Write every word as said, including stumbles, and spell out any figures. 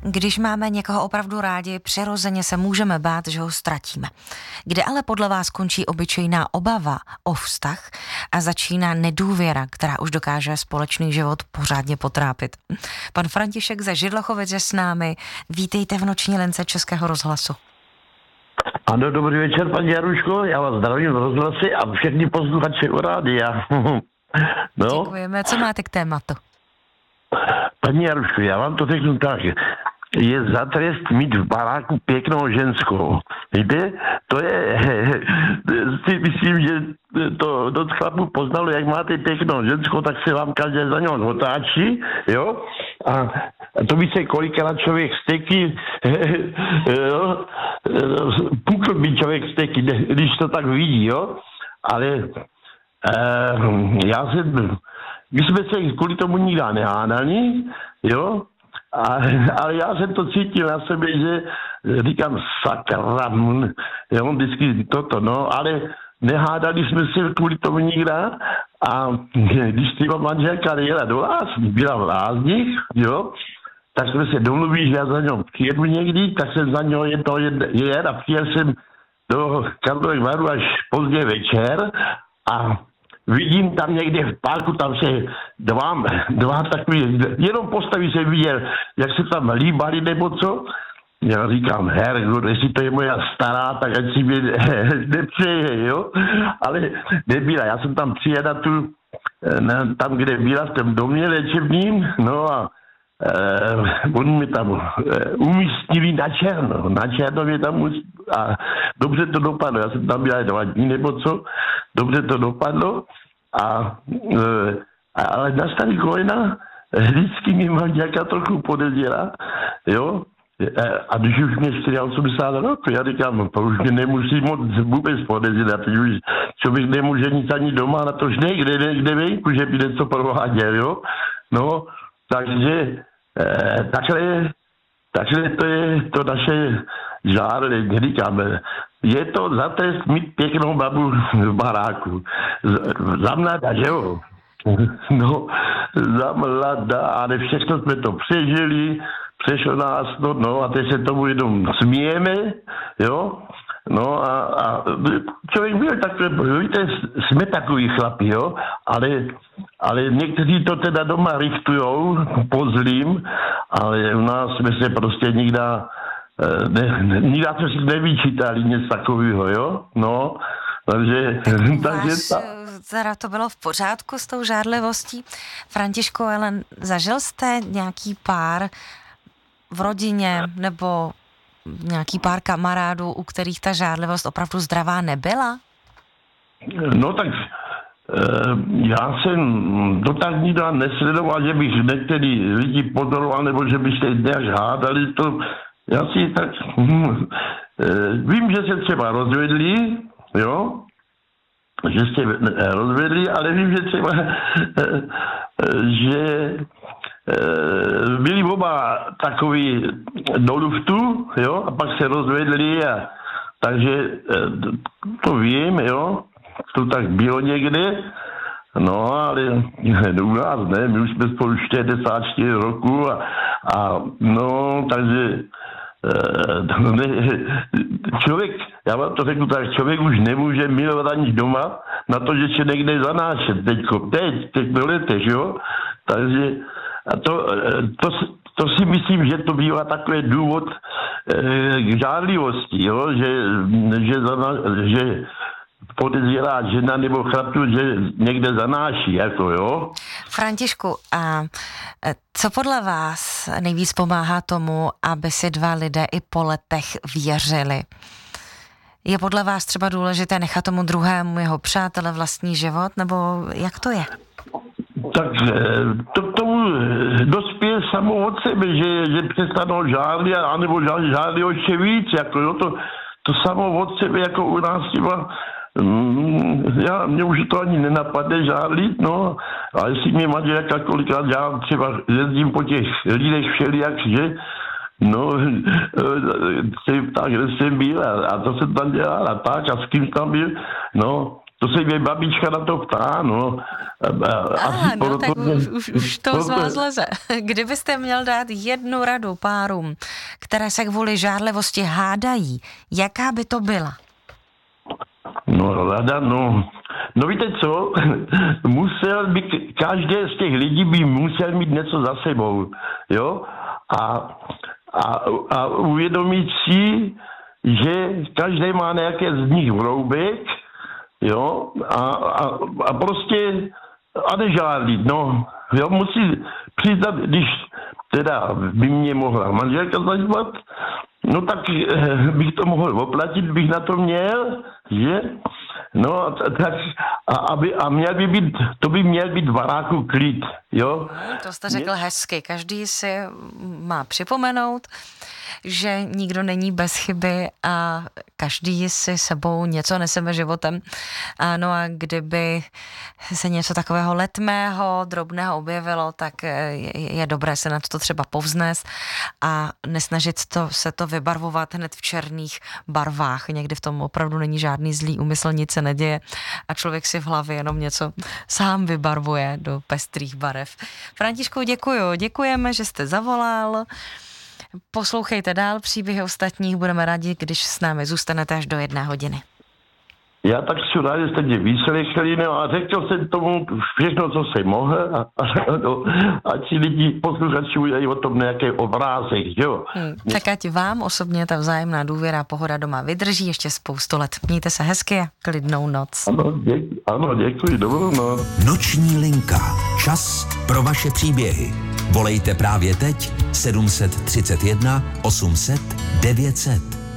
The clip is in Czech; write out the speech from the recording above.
Když máme někoho opravdu rádi, přirozeně se můžeme bát, že ho ztratíme. Kde ale podle vás končí obyčejná obava o vztah a začíná nedůvěra, která už dokáže společný život pořádně potrápit? Pan František ze Židlachovic je s námi. Vítejte v noční lince Českého rozhlasu. Ano, dobrý večer, paní Jaruško, já vás zdravím v rozhlase a všechny posluchače u rádia. No. Děkujeme, co máte k tématu? Paní Jaruško, já vám to řeknu tak, je za trest mít v baráku pěknou ženskou. Víte, to je, si myslím, že to dost chlapů poznalo, jak máte pěknou ženskou, tak se vám každý za něho otáčí, jo, a to by se kolikrát člověk steky, jo, pukl by člověk steky, když to tak vidí, jo, ale eh, já jsem, my jsme se kvůli tomu nikdy nehádali, jo, a, ale já jsem to cítil na sebe, že říkám sakra, jo, vždycky toto, no, ale nehádali jsme se kvůli tomu nikdy a když třeba manželka jela do Lázní, byla v Lázních, jo, tak jsme se domluvili, že já za něm přijedu někdy, tak jsem za něho jedno jel a přijel jsem do Karlových Varů až pozdě večer a vidím tam někde v parku, tam se dva, dva takový, jenom postavy jsem viděl, jak se tam líbali nebo co. Já říkám, hergo, jestli to je moja stará, tak ať si mě nepřeje, jo. Ale nebyla, já jsem tam přijel tu, tam, kde byla v tom domě léčebním, no a Uh, oni mi tam uh, umístili na černo. Na černo mě tam umístili a dobře to dopadlo. Já jsem tam byla dva dní nebo co. Dobře to dopadlo. A, uh, ale na starý kolena vždycky mi manželka trochu podezřela. Jo? A když už mě osmdesát čtyři roku, já říkám, to už mě nemusí moc vůbec podezřet. Teď už člověk nemůže nic ani doma, na to někde, někde venku, že by něco prováděl, jo? No, takže eh, takhle, takhle to je to naše žádné, říkáme. Je to za trest mít pěknou babu v baráku. Z, za mladá, že jo? No, za mladá, ale všechno jsme to přežili, přešlo nás to, no a teď se tomu jenom smějeme, jo? No a, a člověk byl takový, víte, jsme takový chlapi, jo, ale, ale někteří to teda doma richtujou po zlým, ale u nás jsme se prostě nikdy, ne, ne, nikdy jsme si nevyčítali něco takového, jo, no, takže... takže ta... Teda to bylo v pořádku s tou žádlivostí. Františku, ale zažil jste nějaký pár v rodině nebo nějaký pár kamarádů, u kterých ta žádlivost opravdu zdravá nebyla? No tak e, já jsem to tak nikdy nesledoval, že bych některý lidi pozoroval, nebo že by se nějak hádali. To, já si tak hm, e, vím, že se třeba rozvedli, jo, že se rozvedli, ale vím, že třeba e, e, že byli oba takový do luftu, jo, a pak se rozvedli a takže to vím, jo, to tak bylo někde, no, ale u nás ne, my už jsme spolu šedesát čtyři roku a, a no, takže ne, člověk, já vám to řeknu tak, člověk už nemůže milovat ani doma na to, že se někde zanášet teďko, teď, teď do letech, jo, takže a to, to, to si myslím, že to bývá takový důvod e, k žádlivosti, jo? Že, že, že podezřelá žena nebo chlapů, že někde zanáší, jako jo. Františku, a co podle vás nejvíc pomáhá tomu, aby si dva lidé i po letech věřili? Je podle vás třeba důležité nechat tomu druhému jeho přátele vlastní život, nebo jak to je? Tak to k tomu dospěje samo od sebe, že, že přestanou žádlit, anebo žádlit ještě víc, jako jo, to, to samo od sebe, jako u nás třeba, mm, já, mě už to ani nenapadne žádlit, no, a jestli mě manželka kolikrát, já třeba jezdím po těch lidech všelijak, že, no, jsem tak, kde jsem byl a, a to jsem tam dělal a tak, a s kým tam byl, no, to se mě babička na to ptá, no. Aha, no proto, tak už, už, už to z vás leze. Kdybyste měl dát jednu radu párům, které se kvůli žárlivosti hádají, jaká by to byla? No, rada, no. No víte co, musel by, každý z těch lidí by musel mít něco za sebou, jo? A, a, a uvědomit si, že každý má nějaké z nich vroubek, jo? A, a, a prostě a nežádlit, no. Jo, musí přiznat, když teda by mě mohla manželka zažívat, no tak bych to mohl oplatit, bych na to měl, že? No, tak a, aby, a měl by být, to by měl být v baráku klid, jo? To jste řekl hezky, každý si má připomenout, že nikdo není bez chyby a každý si sebou něco neseme životem. A no a kdyby se něco takového letmého, drobného objevilo, tak je, je dobré se na to třeba povznést a nesnažit to, se to vybarvovat hned v černých barvách. Někdy v tom opravdu není žádný zlý úmysl, nic se neděje a člověk si v hlavě jenom něco sám vybarvuje do pestrých barev. Františku, děkuju. Děkujeme, že jste zavolal. Poslouchejte dál příběhy ostatních, budeme rádi, když s námi zůstanete až do jedné hodiny. Já tak jsem rád, že jste mě vyslechli, no a řekl jsem tomu všechno, co jsem mohl a, a, no, a ti lidi posluchači udělají o tom nějaký obrázek, jo. Hmm, tak ať vám osobně ta vzájemná důvěra a pohoda doma vydrží ještě spoustu let. Mějte se hezky a klidnou noc. Ano, děkuji, ano, děkuji, dobrou noc. Noční linka. Čas pro vaše příběhy. Volejte právě teď sedm set třicet jedna osm set devět set.